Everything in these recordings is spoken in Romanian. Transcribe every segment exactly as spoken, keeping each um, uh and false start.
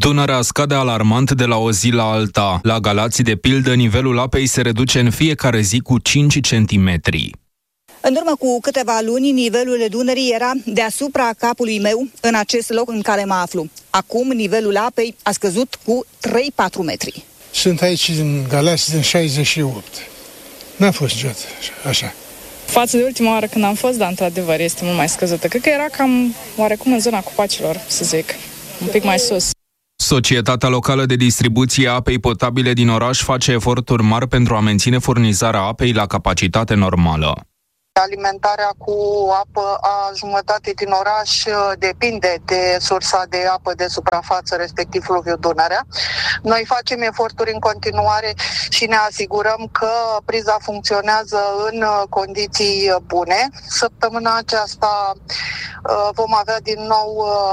Dunărea scade alarmant de la o zi la alta. La Galați, de pildă, nivelul apei se reduce în fiecare zi cu cinci centimetri. În urmă cu câteva luni, nivelul Dunării era deasupra capului meu, în acest loc în care mă aflu. Acum, nivelul apei a scăzut cu trei patru metri. Sunt aici în Galați din șaizeci și opt. N-a fost niciodată așa. Față de ultima oară când am fost, dar într-adevăr este mult mai scăzută. Cred că era cam oarecum în zona Copacilor, să zic, un pic mai sus. Societatea locală de distribuție a apei potabile din oraș face eforturi mari pentru a menține furnizarea apei la capacitate normală. Alimentarea cu apă a jumătate din oraș depinde de sursa de apă de suprafață, respectiv fluviul Dunărea. Noi facem eforturi în continuare și ne asigurăm că priza funcționează în condiții bune. Săptămâna aceasta vom avea din nou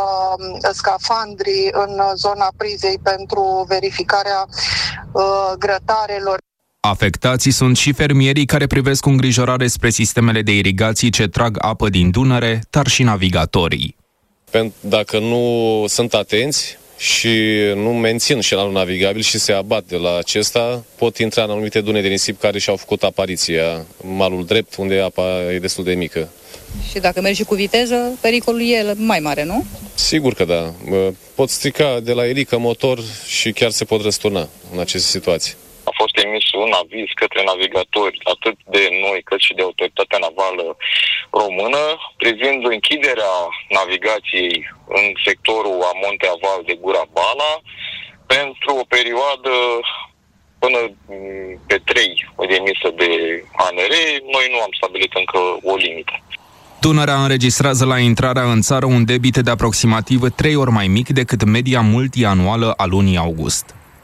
scafandri în zona prizei pentru verificarea grătarelor. Afectații sunt și fermierii care privesc cu îngrijorare spre sistemele de irigații ce trag apă din Dunăre, dar și navigatorii. Dacă nu sunt atenți și nu mențin șenalul navigabil și se abat de la acesta, pot intra în anumite dune de nisip care și-au făcut apariția, malul drept, unde apa e destul de mică. Și dacă mergi cu viteză, pericolul e mai mare, nu? Sigur că da. Pot strica de la elică motor și chiar se pot răsturna în aceste situații. A fost emis un aviz către navigatori, atât de noi cât și de Autoritatea Navală Română, privind închiderea navigației în sectorul Amonte-Aval de Gura Bala pentru o perioadă până pe trei emisă de A N R. Noi nu am stabilit încă o limită. Dunărea înregistrează la intrarea în țară un debit de aproximativ trei ori mai mic decât media multianuală a lunii august.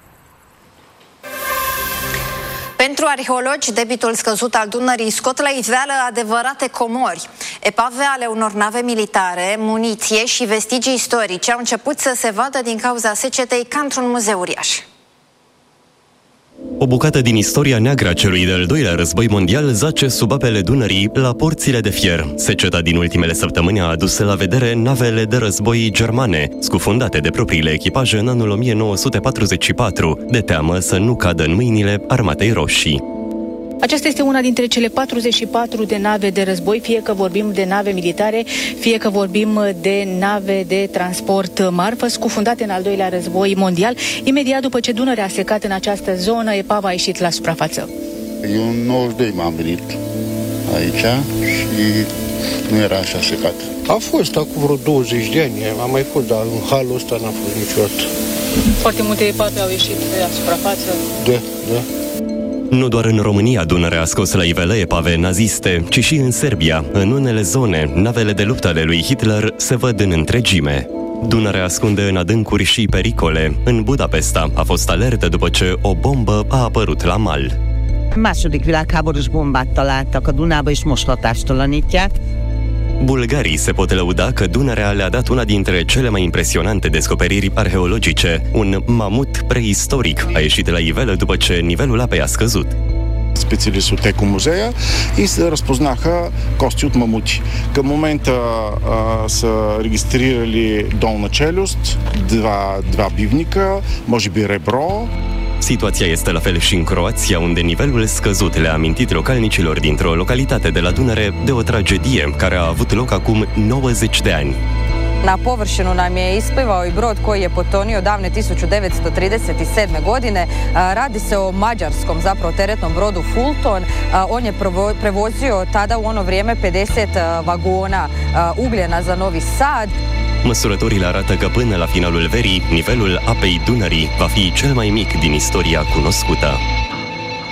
Pentru arheologi, debitul scăzut al Dunării scot la iveală adevărate comori. Epave ale unor nave militare, muniție și vestigii istorice au început să se vadă din cauza secetei ca într-un muzeu uriaș. O bucată din istoria neagră a celui de-al doilea război mondial zace sub apele Dunării, la Porțile de Fier. Seceta din ultimele săptămâni a adus la vedere navele de război germane, scufundate de propriile echipaje în anul o mie nouă sute patruzeci și patru, de teamă să nu cadă în mâinile Armatei Roșii. Aceasta este una dintre cele patruzeci și patru de nave de război, fie că vorbim de nave militare, fie că vorbim de nave de transport marfă, scufundate în al doilea război mondial. Imediat după ce Dunărea a secat în această zonă, epava a ieșit la suprafață. Eu în nouăzeci și doi m-am venit aici și nu era așa secat. A fost acum vreo douăzeci de ani, am mai fost, dar în halul ăsta n-a fost niciodată. Foarte multe epave au ieșit la suprafață. Da, da. Nu doar în România Dunărea a scos la iveală epave naziste, ci și în Serbia. În unele zone, navele de luptă ale lui Hitler se văd în întregime. Dunărea ascunde în adâncuri și pericole. În Budapesta a fost alertă după ce o bombă a apărut la mal. Második világháborús bombát találtak a Dunába és most hatástalanítják. Bulgarii se pot lăuda că Dunărea le-a dat una dintre cele mai impresionante descoperiri arheologice. Un mamut preistoric a ieșit la iveală după ce nivelul apei a scăzut. Специалисти от екомузея и се разпознаха кости от мамути. Към момента а, са регистрирали долна челюст, два, два бивника, може би ребро. Situația este la fel și în Croația, unde nivelul scăzut le-a amintit localnicilor dintr-o localitate de la Dunăre de o tragedie care a avut loc acum nouăzeci de ani. Na površinu nam je isplivao i brod koji je potonio davne tisuću devetsto trideset sedme. godine. Radi se o mađarskom, zapravo teretnom brodu Fulton. On je prevozio tada u ono vrijeme pedeset vagona ugljena za Novi Sad. Măsurătorile arată că până la finalul verii, nivelul apei Dunării va fi cel mai mic din istoria cunoscută.